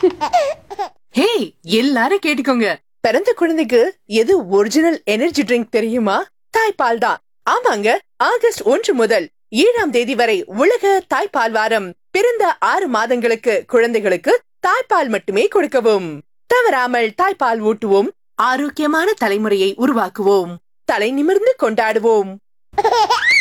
ஹே, எல்லாரும் கேட்டுக்கோங்க. பிறந்த குழந்தைக்கு எது ஒரிஜினல் எனர்ஜி ட்ரிங்க் தெரியுமா? தாய்ப்பால் தான். ஆமாங்க, ஆகஸ்ட் 1 முதல் 7ஆம் தேதி வரை உலக தாய்ப்பால் வாரம். பிறந்த 6 மாதங்களுக்கு குழந்தைகளுக்கு தாய்ப்பால் மட்டுமே கொடுக்கவும். தவறாமல் தாய்ப்பால் ஊட்டுவோம். ஆரோக்கியமான தலைமுறையை உருவாக்குவோம். தலை நிமிர்ந்து கொண்டாடுவோம்.